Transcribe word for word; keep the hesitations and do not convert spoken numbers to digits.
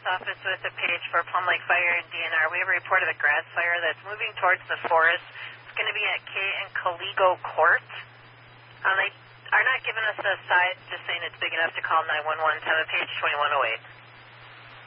office with a page for Plum Lake Fire and D N R. We have a report of a grass fire that's moving towards the forest. It's going to be at K and Caligo Court. Um, they are not giving us a size, just saying it's big enough to call nine one one. Have a page twenty-one oh eight.